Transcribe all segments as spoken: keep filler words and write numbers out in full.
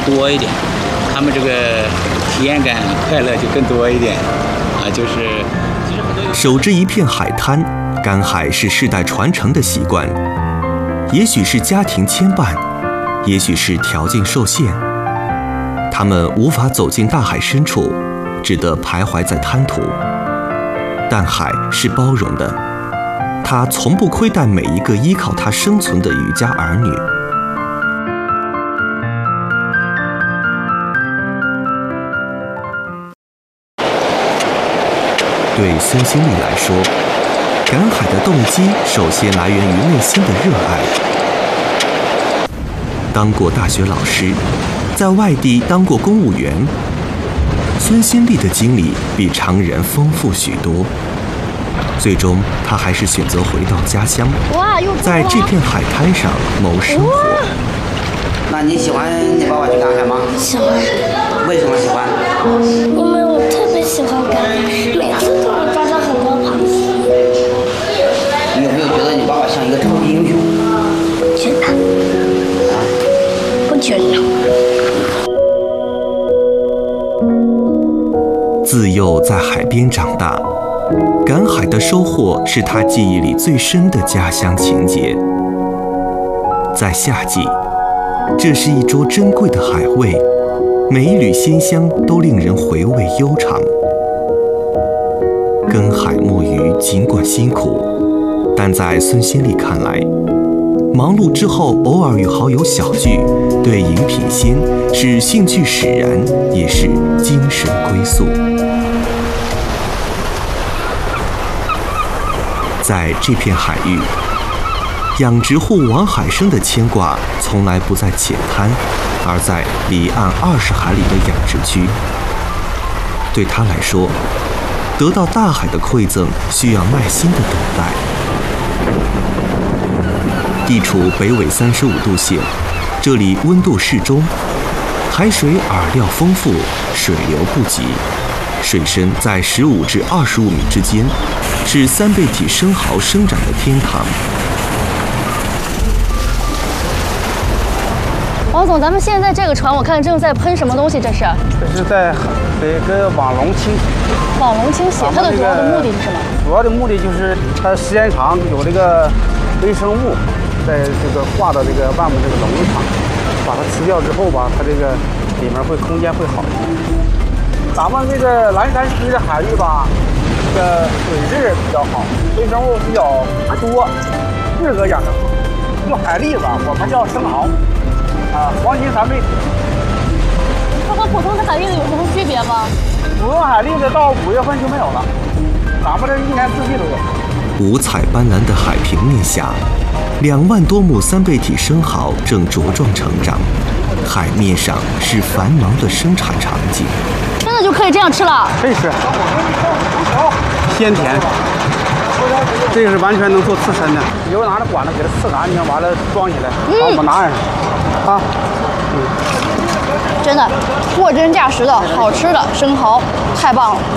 多一点，他们这个体验感、快乐就更多一点啊。就是其实很多守着一片海滩，赶海是世代传承的习惯，也许是家庭牵绊，也许是条件受限，他们无法走进大海深处，只得徘徊在滩涂。但海是包容的，它从不亏待每一个依靠它生存的渔家儿女。对孙新丽来说，赶海的动机首先来源于内心的热爱。当过大学老师，在外地当过公务员，孙新丽的经历比常人丰富许多。最终，她还是选择回到家乡，在这片海滩上谋生活。 那你喜欢你爸爸去赶海吗？ 喜欢。 为什么喜欢？ 因为我特别喜欢赶海，每次都能抓到很多螃蟹。 你有没有觉得你爸爸像一个超级英雄？ 觉得。啊？不觉得。 自幼在海边长大，赶海的收获是他记忆里最深的家乡情节。在夏季，这是一桌珍贵的海味，每一缕鲜香都令人回味悠长。跟海摸鱼尽管辛苦，但在孙新丽看来，忙碌之后偶尔与好友小聚，对饮品鲜是兴趣使然，也是精神归宿。在这片海域，养殖户王海生的牵挂从来不在浅滩，而在离岸二十海里的养殖区。对他来说，得到大海的馈赠需要耐心的等待。地处北纬三十五度线，这里温度适中，海水饵料丰富，水流不急，水深在十五至二十五米之间，是三倍体生蚝生长的天堂。 王总，咱们现在这个船，我看正在喷什么东西？这是？ 这是在这个网笼清洗。 网笼清洗，它的主要的目的是什么？ 主要的目的就是它时间长有这个微生物在这个挂到这个外面这个笼子上，把它吃掉之后吧，它这个里面会空间会好一点。咱们这个蓝山区的海域吧，这个水质比较好，微生物比较多，适合养殖。就海蛎子，我们叫生蚝，啊，黄金三倍体。 它和普通的海蛎子有什么区别吗？ 普通海蛎子到五月份就没有了，咱们这一年四季都有。 五彩斑斓的海平面下，两万多亩三倍体生蚝正茁壮成长，海面上是繁忙的生产场景。 真的就可以这样吃了？ 可以吃，鲜甜。这个是完全能做刺身的，以后拿着管子给它刺干净，完了装起来，然后我们拿上啊。嗯， 真的货真价实的好吃的生蚝，太棒了。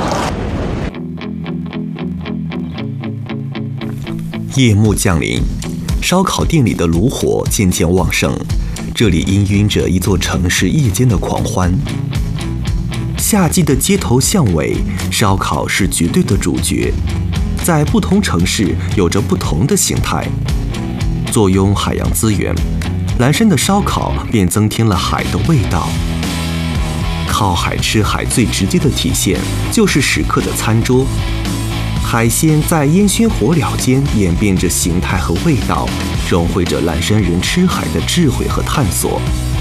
夜幕降临，烧烤店里的炉火渐渐旺盛，这里氤氲着一座城市夜间的狂欢。夏季的街头巷尾，烧烤是绝对的主角，在不同城市有着不同的形态。坐拥海洋资源，蓝山的烧烤便增添了海的味道。靠海吃海最直接的体现就是食客的餐桌，海鲜在烟熏火燎间演变着形态和味道，融汇着蓝山人吃海的智慧和探索。